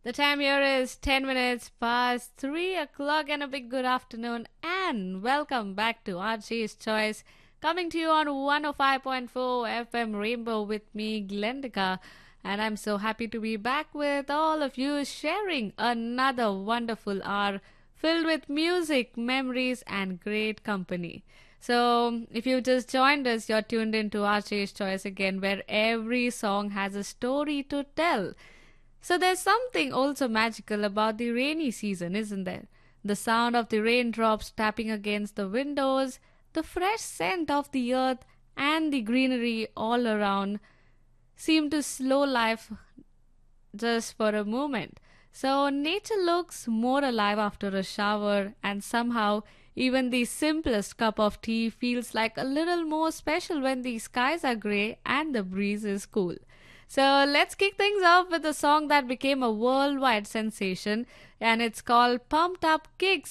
The time here is 10 minutes past 3 o'clock and a big good afternoon and welcome back to RJ's Choice coming to you on 105.4 FM Rainbow with me Glendika, and I'm so happy to be back with all of you sharing another wonderful hour filled with music, memories and great company. So, if you just joined us, you're tuned into RJ's Choice again, where every song has a story to tell. So there's something also magical about the rainy season, isn't there? The sound of the raindrops tapping against the windows, the fresh scent of the earth, and the greenery all around seem to slow life just for a moment. So nature looks more alive after a shower, and somehow even the simplest cup of tea feels like a little more special when the skies are grey and the breeze is cool. So let's kick things off with a song that became a worldwide sensation, and it's called Pumped Up Kicks